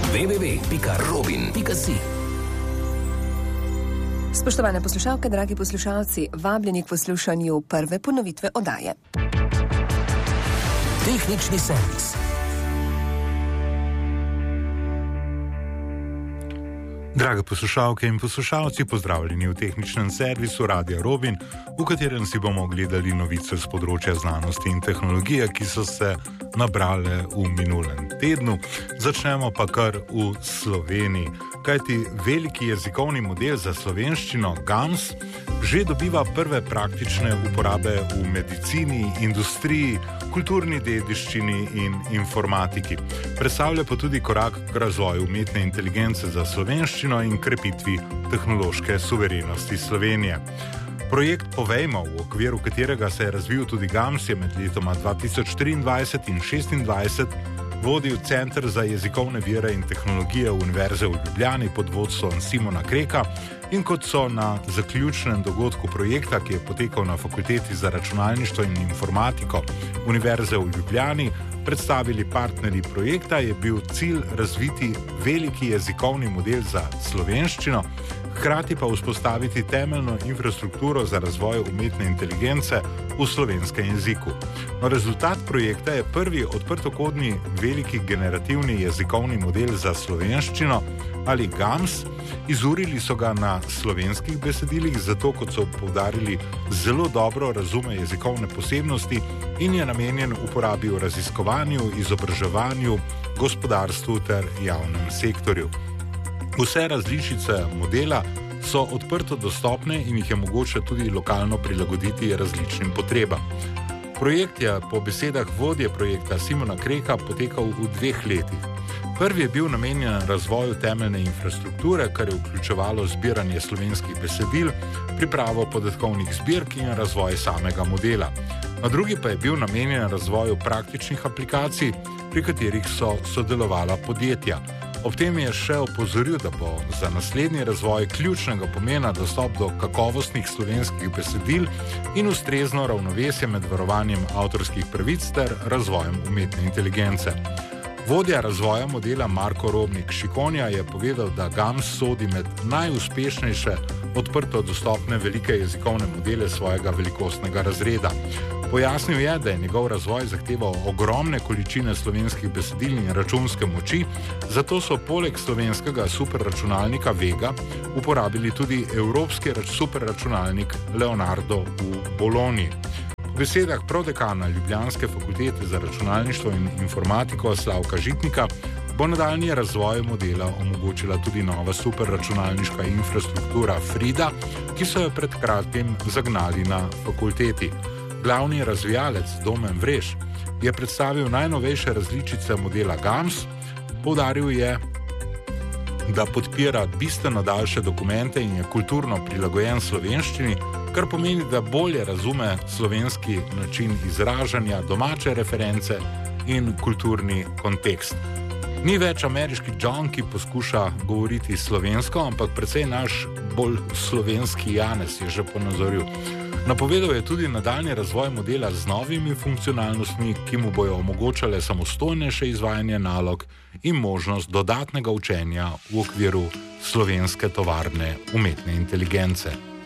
www.robin.si. Spoštovane poslušalke, dragi poslušalci, vabljeni k poslušanju prve ponovitve oddaje. Tehnični servis. Drage poslušalke in poslušalci, pozdravljeni v tehničnem servisu Radia Robin, v katerem si bomo ogledali novice z področja znanosti in tehnologije, ki so se nabrale v minulem tednu. Začnemo pa kar v Sloveniji, kajti veliki jezikovni model za slovenščino GAMS že dobiva prve praktične uporabe v medicini, industriji, kulturni dediščini in informatiki. Predstavlja pa tudi korak k razvoju umetne inteligence za slovenščino in krepitvi tehnološke suverenosti Slovenije. Projekt Povejmo, v okviru katerega se je razvil tudi GAMS, je med letoma 2023 in 2026 vodil Center za jezikovne vire in tehnologije Univerze v Ljubljani pod vodstvom Simona Kreka in kot so na zaključnem dogodku projekta, ki je potekal na Fakulteti za računalništvo in informatiko Univerze v Ljubljani, predstavili partnerji projekta, je bil cilj razviti veliki jezikovni model za slovenščino, hkrati pa vzpostaviti temeljno infrastrukturo za razvoj umetne inteligence v slovenskem jeziku. No, rezultat projekta je prvi odprtokodni veliki generativni jezikovni model za slovenščino ali GAMS. Izurili so ga na slovenskih besedilih, zato, kot so poudarili, zelo dobro razume jezikovne posebnosti in je namenjen uporabi v raziskovanju, izobraževanju, gospodarstvu ter javnem sektorju. Vse različice modela so odprto dostopne in jih je mogoče tudi lokalno prilagoditi različnim potrebam. Projekt je po besedah vodje projekta Simona Kreka potekal v 2 letih. Prvi je bil namenjen razvoju temeljne infrastrukture, kar je vključevalo zbiranje slovenskih besedil, pripravo podatkovnih zbirk in razvoj samega modela. A drugi pa je bil namenjen razvoju praktičnih aplikacij, pri katerih so sodelovala podjetja. Ob tem je še opozoril, da bo za naslednji razvoj ključnega pomena dostop do kakovostnih slovenskih besedil in ustrezno ravnovesje med varovanjem avtorskih pravic ter razvojem umetne inteligence. Vodja razvoja modela Marko Robnik Šikonja je povedal, da GAMS sodi med najuspešnejše odprto dostopne velike jezikovne modele svojega velikostnega razreda. Pojasnil je, da je njegov razvoj zahteval ogromne količine slovenskih besedil in računske moči, zato so poleg slovenskega superračunalnika Vega uporabili tudi evropski superračunalnik Leonardo v Bologni. Po besedah prodekana Ljubljanske fakultete za računalništvo in informatiko Slavka Žitnika bo nadaljnji razvoj modela omogočila tudi nova superračunalniška infrastruktura Frida, ki so jo pred kratkim zagnali na fakulteti. Glavni razvijalec Domen Vreš je predstavil najnovejše različice modela GAMS. Poudaril je, da podpira bistveno daljše dokumente in je kulturno prilagojen slovenščini, kar pomeni, da bolje razume slovenski način izražanja, domače reference in kulturni kontekst. Ni več ameriški John, ki poskuša govoriti slovensko, ampak precej naš bolj slovenski Janez, je že ponazoril. Napovedal je tudi nadaljnji razvoj modela z novimi funkcionalnostmi, ki mu bojo omogočale samostojnejše izvajanje nalog in možnost dodatnega učenja v okviru slovenske tovarne umetne inteligence.